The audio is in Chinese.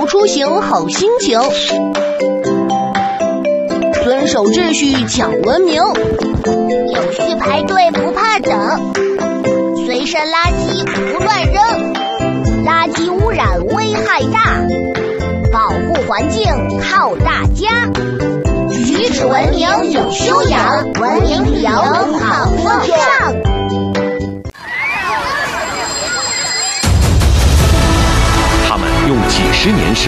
出行好心情，遵守秩序讲文明， 有序排队不怕等，随身垃圾不乱扔，垃圾污染危害大，保护环境靠大家。举止文明有修养，文明旅游好风尚。 他们用几十年